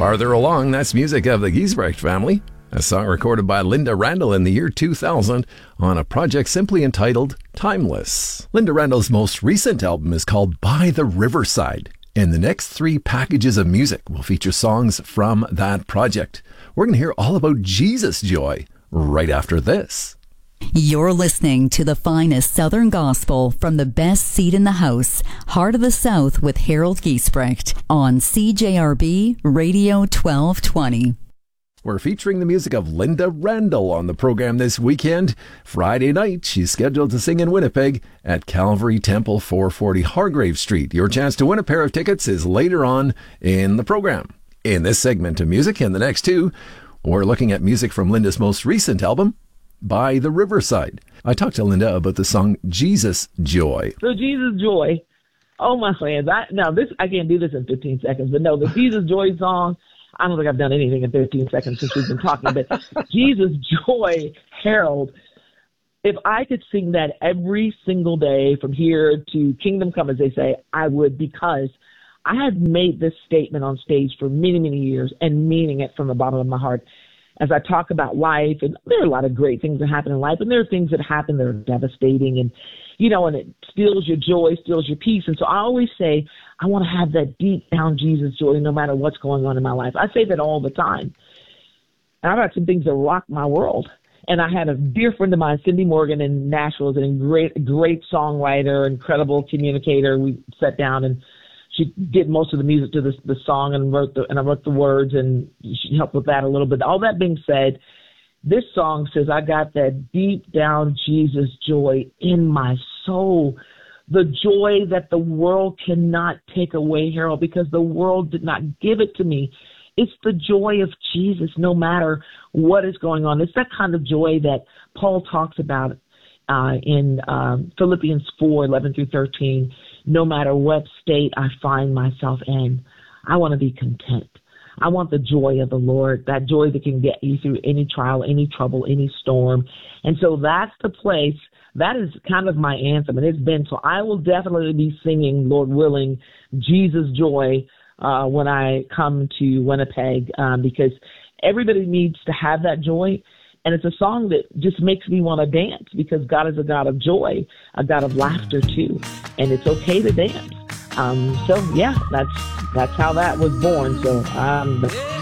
Farther Along, that's music of the Giesbrecht family, a song recorded by Linda Randall in the year 2000 on a project simply entitled Timeless. Linda Randall's most recent album is called By the Riverside, and the next 3 packages of music will feature songs from that project. We're going to hear all about Jesus Joy right after this. You're listening to the finest Southern gospel from the best seat in the house, Heart of the South with Harold Giesbrecht on CJRB Radio 1220. We're featuring the music of Linda Randall on the program this weekend. Friday night, she's scheduled to sing in Winnipeg at Calvary Temple, 440 Hargrave Street. Your chance to win a pair of tickets is later on in the program. In this segment of music and the next 2, we're looking at music from Linda's most recent album, By the Riverside. I talked to Linda about the song Jesus Joy. So Jesus Joy, oh my friends, I can't do this in 15 seconds, but no, the Jesus Joy song, I don't think I've done anything in 15 seconds since we've been talking, but Jesus Joy, Harold, if I could sing that every single day from here to Kingdom Come, as they say, I would, because I have made this statement on stage for many, many years and meaning it from the bottom of my heart. As I talk about life, and there are a lot of great things that happen in life, and there are things that happen that are devastating, and, and it steals your joy, steals your peace. And so I always say, I want to have that deep down Jesus joy no matter what's going on in my life. I say that all the time. And I've had some things that rocked my world. And I had a dear friend of mine, Cindy Morgan in Nashville, is a great songwriter, incredible communicator. We sat down and she did most of the music to the song and I wrote the words, and she helped with that a little bit. All that being said, this song says, I got that deep down Jesus joy in my soul, the joy that the world cannot take away, Harold, because the world did not give it to me. It's the joy of Jesus, no matter what is going on. It's that kind of joy that Paul talks about in Philippians 4:11-13. No matter what state I find myself in, I want to be content. I want the joy of the Lord, that joy that can get you through any trial, any trouble, any storm. And so that's the place. That is kind of my anthem, and it's been. So I will definitely be singing, Lord willing, Jesus Joy when I come to Winnipeg, because everybody needs to have that joy. And it's a song that just makes me want to dance, because God is a God of joy, a God of laughter too, and it's okay to dance. So yeah, that's how that was born. So